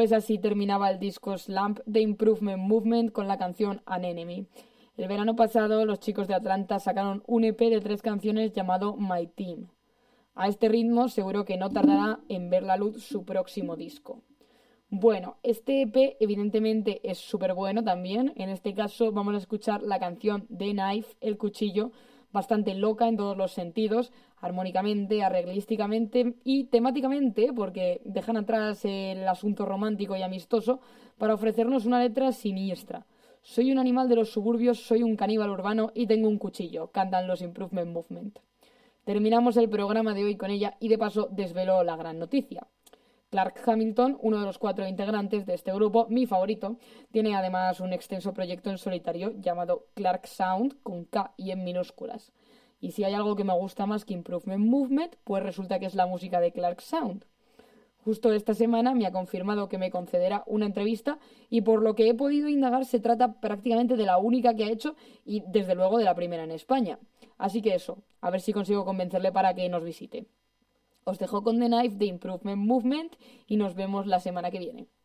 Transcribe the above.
Pues así terminaba el disco Slump de Improvement Movement con la canción An Enemy. El verano pasado los chicos de Atlanta sacaron un EP de 3 canciones llamado My Team. A este ritmo seguro que no tardará en ver la luz su próximo disco. Bueno, este EP evidentemente es súper bueno también. En este caso vamos a escuchar la canción The Knife, El Cuchillo, bastante loca en todos los sentidos, armónicamente, arreglísticamente y temáticamente, porque dejan atrás el asunto romántico y amistoso para ofrecernos una letra siniestra. Soy un animal de los suburbios, soy un caníbal urbano y tengo un cuchillo, cantan los Improvement Movement. Terminamos el programa de hoy con ella y de paso desveló la gran noticia. Clark Hamilton, uno de los 4 integrantes de este grupo, mi favorito, tiene además un extenso proyecto en solitario llamado Clark Sound, con K y en minúsculas. Y si hay algo que me gusta más que Improvement Movement, pues resulta que es la música de Clark Sound. Justo esta semana me ha confirmado que me concederá una entrevista y por lo que he podido indagar se trata prácticamente de la única que ha hecho y desde luego de la primera en España. Así que eso, a ver si consigo convencerle para que nos visite. Os dejo con The Knife de Improvement Movement y nos vemos la semana que viene.